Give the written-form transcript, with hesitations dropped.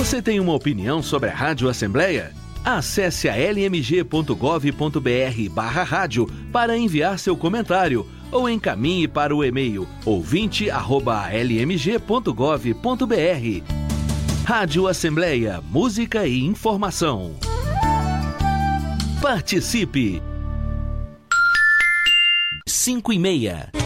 Você tem uma opinião sobre a Rádio Assembleia? Acesse a lmg.gov.br/rádio para enviar seu comentário ou encaminhe para o e-mail ouvinte@lmg.gov.br. Rádio Assembleia, música e informação. Participe! 5:30.